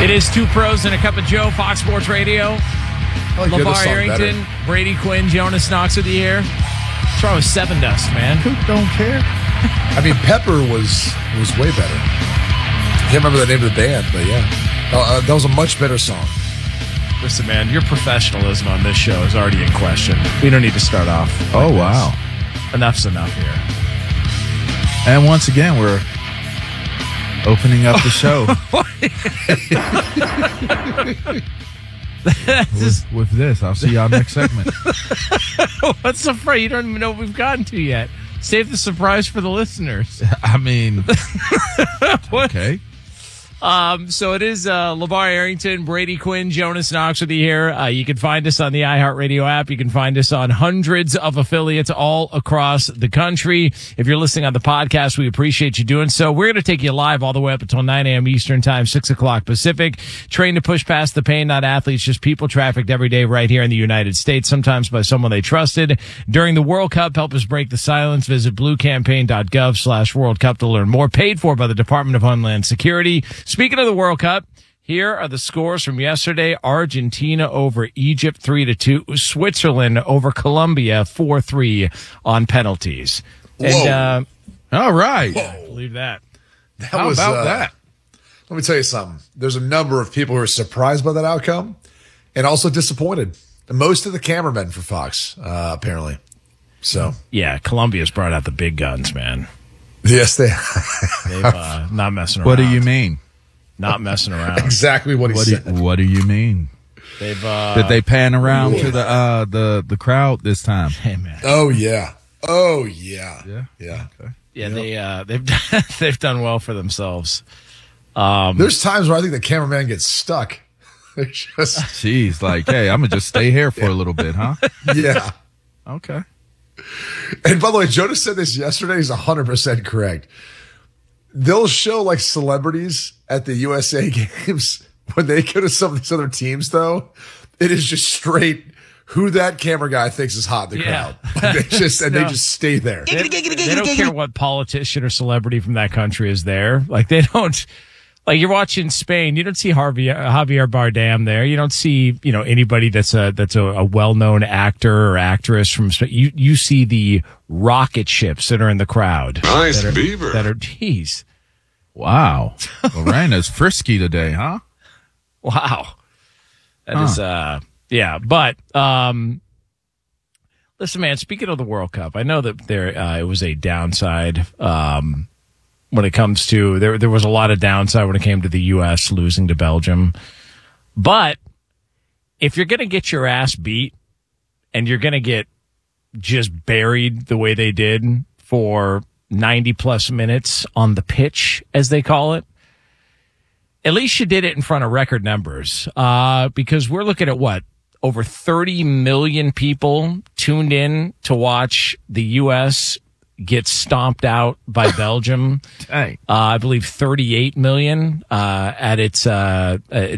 It is Two Pros and a Cup of Joe, Fox Sports Radio. LeVar Arrington, Brady Quinn, Jonas Knox with you here. What's wrong with Seven Dust, man? Who don't care? I mean, Pepper was way better. I can't remember the name of the band, but yeah. That was a much better song. Listen, man, your professionalism on this show is already in question. We don't need to start off. Oh, wow. Enough's enough here. And once again, we're opening up the show with this. I'll see y'all next segment. What's the phrase? You don't even know what we've gotten to yet. Save the surprise for the listeners. I mean, okay. So it is LeVar Arrington, Brady Quinn, Jonas Knox with you here. You can find us on the iHeartRadio app. You can find us on hundreds of affiliates all across the country. If you're listening on the podcast, we appreciate you doing so. We're going to take you live all the way up until 9 a.m. Eastern Time, 6 o'clock Pacific. Trained to push past the pain, not athletes, just people trafficked every day right here in the United States, sometimes by someone they trusted. During the World Cup, help us break the silence. Visit bluecampaign.gov/World Cup to learn more. Paid for by the Department of Homeland Security. Speaking of the World Cup, here are the scores from yesterday. Argentina over Egypt 3-2. Switzerland over Colombia 4-3 on penalties. Whoa. And, all right. Whoa. Believe that. How about that? Let me tell you something. There's a number of people who are surprised by that outcome and also disappointed. Most of the cameramen for Fox, apparently. So Yeah, Colombia's brought out the big guns, man. yes, They've not messing around. What do you mean? Not messing around. exactly what he said. What do you mean? They've Did they pan around to the crowd this time? Hey, man. Oh yeah. Yeah. Okay. Yeah, they've done well for themselves. There's times where I think the cameraman gets stuck. They're just Jeez, like, hey, I'm gonna just stay here for a little bit, huh? yeah. Okay. And by the way, Jonas said this yesterday. He's 100% correct. They'll show like celebrities at the USA games when they go to some of these other teams, though. It is just straight who that camera guy thinks is hot in the crowd. They just stay there. They don't care what politician or celebrity from that country is there. Like they don't. Like you're watching Spain, you don't see Javier Bardem there. You don't see anybody that's a well-known actor or actress from Spain. You see the rocket ships that are in the crowd. Nice beaver. That are geez. Wow. Lorena's frisky today, huh? Wow. That is yeah. But listen, man. Speaking of the World Cup, I know that it was a downside. When it comes to there was a lot of downside when it came to the U.S. losing to Belgium. But if you're going to get your ass beat and you're going to get just buried the way they did for 90 plus minutes on the pitch, as they call it, at least you did it in front of record numbers. Because we're looking at over 30 million people tuned in to watch the U.S. get stomped out by Belgium. Dang. I believe 38 million at its